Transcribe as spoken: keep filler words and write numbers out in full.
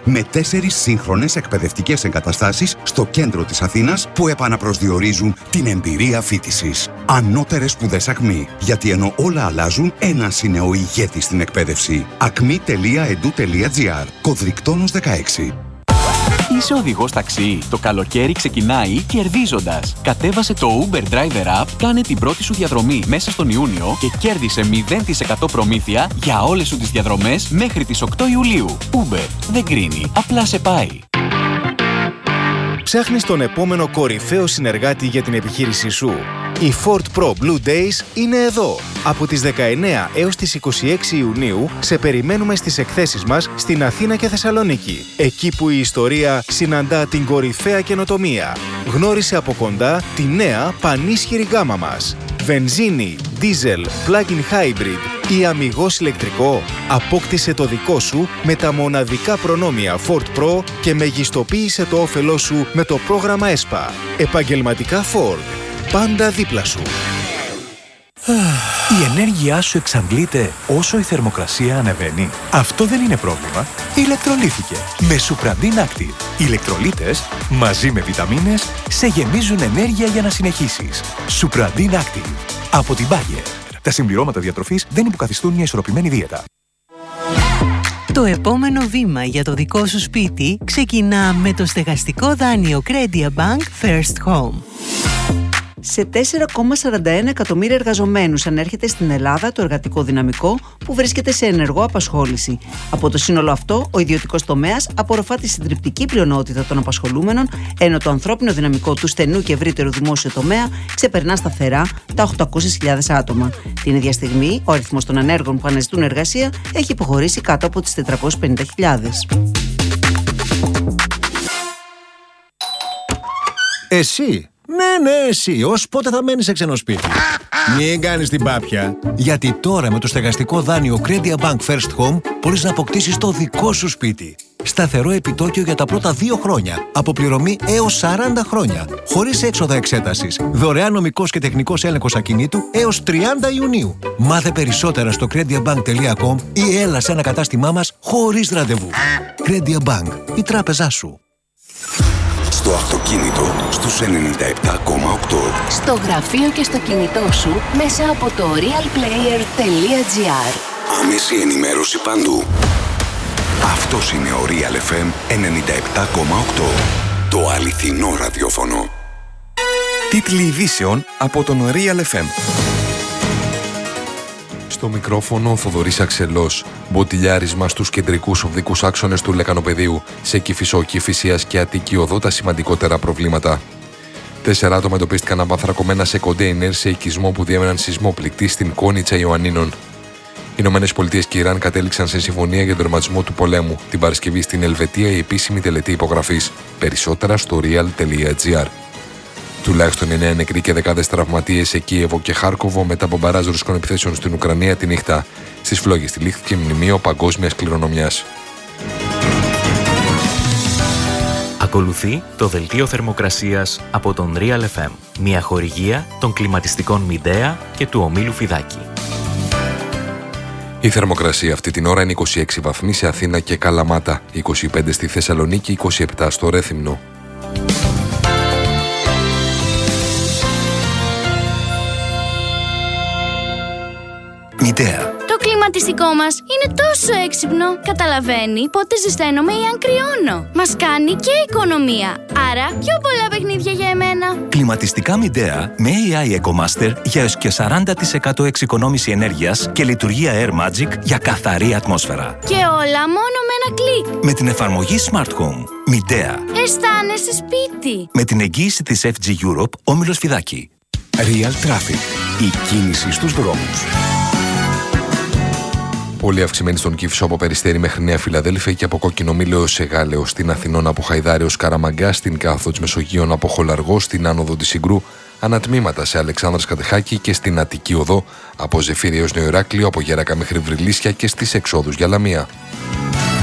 με τέσσερις σύγχρονες εκπαιδευτικές εγκαταστάσεις στο κέντρο της Αθήνας που επαναπροσδιορίζουν την εμπειρία φοιτησης. Ανώτερες σπουδές ΑΚΜΗ. Γιατί ενώ όλα αλλάζουν, ένας είναι ο ηγέτης στην εκπαίδευση. ακμή τελεία έντου τελεία τζι άρ. Κωδρικτόνος δεκαέξι. Είσαι οδηγός ταξί. Το καλοκαίρι ξεκινάει κερδίζοντας. Κατέβασε το Uber Driver App, κάνε την πρώτη σου διαδρομή μέσα στον Ιούνιο και κέρδισε μηδέν τοις εκατό προμήθεια για όλες σου τις διαδρομές μέχρι τις οκτώ Ιουλίου. Uber δεν κρίνει, απλά σε πάει. Ψάχνεις τον επόμενο κορυφαίο συνεργάτη για την επιχείρησή σου. Οι Ford Pro Blue Days είναι εδώ. Από τις δεκαεννέα έως τις είκοσι έξι Ιουνίου σε περιμένουμε στις εκθέσεις μας στην Αθήνα και Θεσσαλονίκη. Εκεί που η ιστορία συναντά την κορυφαία καινοτομία. Γνώρισε από κοντά τη νέα πανίσχυρη γκάμα μας. Βενζίνη, δίζελ, plug-in hybrid ή αμιγώς ηλεκτρικό. Απόκτησε το δικό σου με τα μοναδικά προνόμια Ford Pro και μεγιστοποίησε το όφελό σου με το πρόγραμμα ΕΣΠΑ. Επαγγελματικά Ford. Πάντα δίπλα σου. Η ενέργειά σου εξαντλείται όσο η θερμοκρασία ανεβαίνει. Αυτό δεν είναι πρόβλημα. Ηλεκτρολύθηκε με Supradin Active. Οι ηλεκτρολίτες μαζί με βιταμίνες σε γεμίζουν ενέργεια για να συνεχίσεις. Supradin Active από την Bayer. Τα συμπληρώματα διατροφής δεν υποκαθιστούν μια ισορροπημένη δίαιτα. Το επόμενο βήμα για το δικό σου σπίτι ξεκινά με το στεγαστικό δάνειο Credia Bank First Home. Σε τέσσερα κόμμα σαράντα ένα εκατομμύρια εργαζομένους ανέρχεται στην Ελλάδα το εργατικό δυναμικό που βρίσκεται σε ενεργό απασχόληση. Από το σύνολο αυτό, ο ιδιωτικός τομέας απορροφά τη συντριπτική πλειονότητα των απασχολούμενων, ενώ το ανθρώπινο δυναμικό του στενού και ευρύτερου δημόσιου τομέα ξεπερνά σταθερά τα οκτακόσιες χιλιάδες άτομα. Την ίδια στιγμή, ο αριθμός των ανέργων που αναζητούν εργασία έχει υποχωρήσει κάτω από τις τετρακόσιες πενήντα χιλιάδες. Εσύ! Ναι, ναι, εσύ. Ως πότε θα μένεις σε ξένο σπίτι? Μην κάνεις την πάπια. Γιατί τώρα με το στεγαστικό δάνειο Credia Bank First Home μπορείς να αποκτήσεις το δικό σου σπίτι. Σταθερό επιτόκιο για τα πρώτα δύο χρόνια. Αποπληρωμή έως σαράντα χρόνια. Χωρίς έξοδα εξέτασης. Δωρεάν νομικός και τεχνικός έλεγχος ακινήτου έως τριάντα Ιουνίου. Μάθε περισσότερα στο crediabank τελεία com ή έλα σε ένα κατάστημά μας χωρίς ραντεβού. Credia Bank. Η τράπεζά σου. Στο αυτοκίνητο στους ενενήντα επτά κόμμα οκτώ. Στο γραφείο και στο κινητό σου μέσα από το realplayer τελεία τζι άρ. Άμεση ενημέρωση παντού. Αυτός είναι ο Real εφ εμ ενενήντα επτά κόμμα οκτώ. Το αληθινό ραδιόφωνο. Τίτλοι ειδήσεων από τον Real εφ εμ. Στο μικρόφωνο ο Θοδωρής Αξελός. Μποτιλιάρισμα στους κεντρικούς οδικούς άξονες του Λεκανοπεδίου. Σε Κηφισό, Κηφισίας και Αττική Οδό τα σημαντικότερα προβλήματα. Τέσσερα άτομα εντοπίστηκαν αμπαθρακωμένα σε κοντέινερ σε οικισμό που διέμεναν σεισμόπληκτη στην Κόνιτσα Ιωαννίνων. Οι Ηνωμένες Πολιτείες και Ιράν κατέληξαν σε συμφωνία για τον τερματισμό του πολέμου. Την Παρασκευή στην Ελβετία η επίσημη τελετή υπογραφής. Περισσότερα στο real τελεία τζι άρ. Τουλάχιστον εννέα νεκροί και δεκάδες τραυματίες σε Κίεβο και Χάρκοβο μετά από μπαράζ ρωσικών επιθέσεων στην Ουκρανία τη νύχτα. Στις φλόγες τυλίχθηκε μνημείο παγκόσμιας κληρονομιάς. Ακολουθεί το δελτίο θερμοκρασίας από τον Real εφ εμ, μια χορηγία των κλιματιστικών Μιντέα και του ομίλου Φιδάκη. Η θερμοκρασία αυτή την ώρα είναι είκοσι έξι βαθμοί σε Αθήνα και Καλαμάτα, είκοσι πέντε στη Θεσσαλονίκη, είκοσι επτά στο Ρέθυμνο. Μητέα. Το κλιματιστικό μας είναι τόσο έξυπνο. Καταλαβαίνει πότε ζεσταίνομαι ή αν κρυώνω. Μας κάνει και οικονομία. Άρα πιο πολλά παιχνίδια για εμένα. Κλιματιστικά Μιντέα με έι άι EcoMaster για έως και σαράντα τοις εκατό εξοικονόμηση ενέργειας και λειτουργία Air Magic για καθαρή ατμόσφαιρα. Και όλα μόνο με ένα κλικ. Με την εφαρμογή Smart Home. Μιντέα. Αισθάνεσαι σπίτι. Με την εγγύηση της εφ τζι Europe, όμιλος Φιδάκη. Real Traffic. Η κίνηση στους δρόμους. Πολύ αυξημένη στον Κηφισό από Περιστέρι μέχρι Νέα Φιλαδέλφια και από Κόκκινο Μήλο έως Εγάλεο, στην Αθηνών από Χαϊδάρη ως Καραμαγκά, στην Κάθοδο της Μεσογείων από Χολαργό, στην Άνοδο της Συγκρού, ανατμήματα σε Αλεξάνδρας Κατεχάκη και στην Αττική Οδό, από Ζεφύρι έως Νεοηράκλειο, από Γέρακα μέχρι Βρυλίσια και στις εξόδους για Λαμία.